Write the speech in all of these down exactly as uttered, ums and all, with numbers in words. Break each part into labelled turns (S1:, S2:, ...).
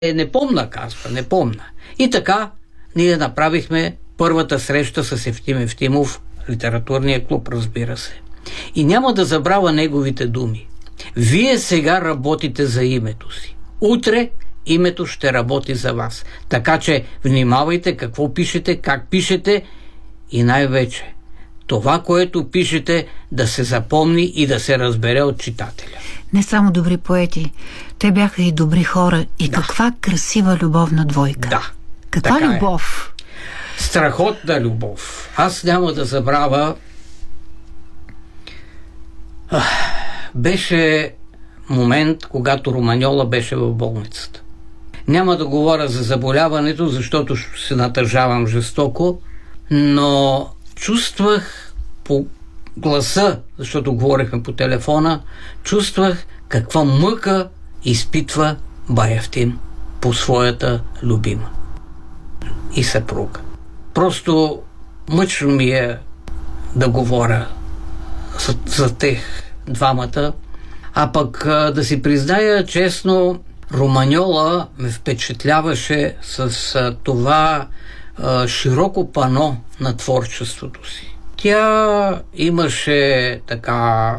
S1: Е, не помна, казва, не помна. И така, ние направихме първата среща с Евтим Евтимов, литературния клуб, разбира се. И няма да забравя неговите думи. Вие сега работите за името си. Утре името ще работи за вас. Така че внимавайте какво пишете, как пишете и най-вече това, което пишете, да се запомни и да се разбере от читателя.
S2: Не само добри поети, те бяха и добри хора. И да. Каква красива любовна двойка.
S1: Да.
S2: Каква любов?
S1: Е. Страхотна любов. Аз няма да забравя. Беше момент, когато Романьола беше в болницата. Няма да говоря за заболяването, защото се натъжавам жестоко, но чувствах по гласа, защото говорихме по телефона, чувствах каква мъка изпитва бай Евтим по своята любима и съпруга. Просто мъчно ми е да говоря за, за тех двамата, а пък да си призная честно, Романьола ме впечатляваше с това а, широко пано на творчеството си. Тя имаше така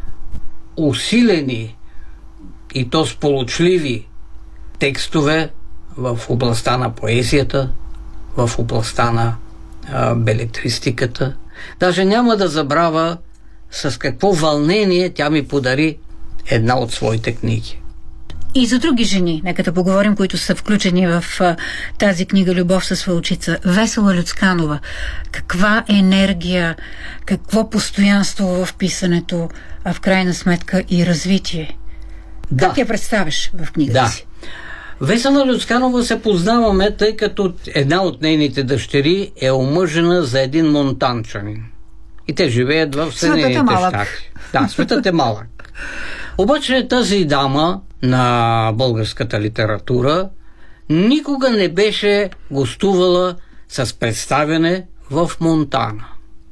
S1: усилени и то сполучливи текстове в областта на поезията, в областта на а, белетристиката. Даже няма да забравя с какво вълнение тя ми подари една от своите книги.
S2: И за други жени, нека да поговорим, които са включени в а, тази книга "Любов с вълчица". Весела Люцканова. Каква енергия, какво постоянство в писането, а в крайна сметка и развитие.
S1: Да.
S2: Как я представиш в книгата
S1: да.
S2: си?
S1: Весела Люцканова се познаваме, тъй като една от нейните дъщери е омъжена за един монтанчанин. И те живеят в Съединените щати. Да, светът е малък. Обаче тази дама на българската литература никога не беше гостувала с представяне в Монтана.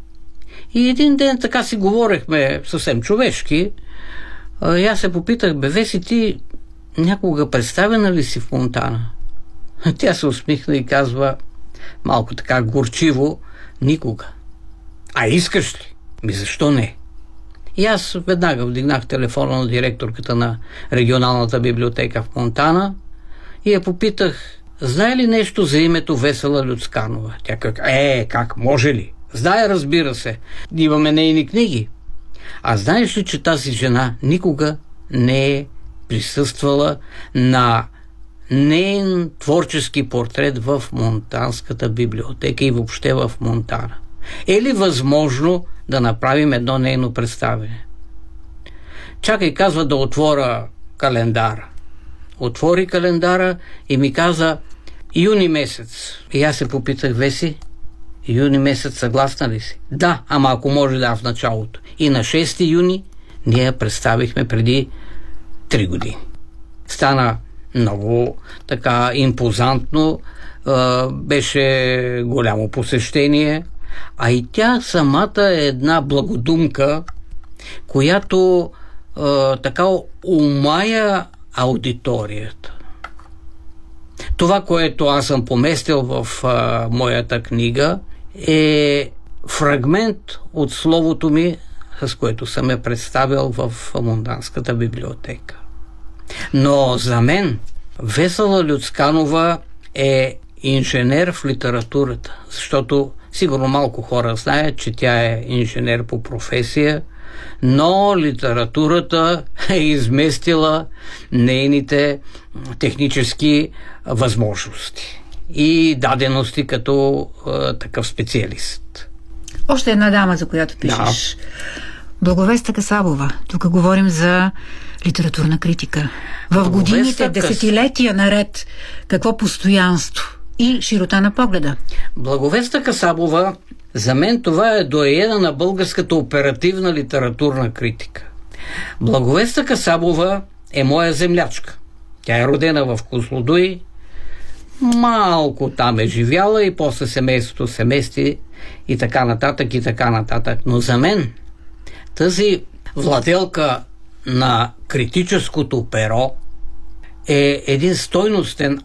S1: И един ден така си говорехме съвсем човешки. И аз се попитах: бе, Веси, ти някога представена ли си в Монтана? Тя се усмихна и казва малко така горчиво: никога. А искаш ли? Ми защо не? И аз веднага вдигнах телефона на директорката на регионалната библиотека в Монтана и я попитах: знае ли нещо за името Весела Люцканова? Тя как: е, как може ли? Знае, разбира се. Имаме нейни книги. А знаеш ли, че тази жена никога не е присъствала на нейн творчески портрет в Монтанската библиотека и въобще в Монтана? Е ли възможно да направим едно нейно представяне? Чакай, казва, да отворя календара. Отвори календара и ми каза: юни месец. И аз се попитах: Веси, юни месец съгласна ли си? Да, ама ако може да в началото. И на шести юни ние я представихме преди три години. Стана много така импозантно, беше голямо посещение. А и тя самата е една благодумка, която е, така умая аудиторията. Това, което аз съм поместил в е, моята книга, е фрагмент от словото ми, с което съм я представил в Монтанската библиотека. Но за мен Весела Люцканова е инженер в литературата, защото сигурно малко хора знаят, че тя е инженер по професия, но литературата е изместила нейните технически възможности и дадености като е, такъв специалист.
S2: Още една дама, за която пишеш. Да. Благовеста Касабова. Тук говорим за литературна критика. В годините, десетилетия наред, какво постоянство и широта на погледа.
S1: Благовеста Касабова, за мен това е доайена на българската оперативна литературна критика. Благовеста Касабова е моя землячка. Тя е родена в Козлодуй, малко там е живяла и после семейството се мести и така нататък и така нататък. Но за мен тази владелка на критическото перо е един стойностен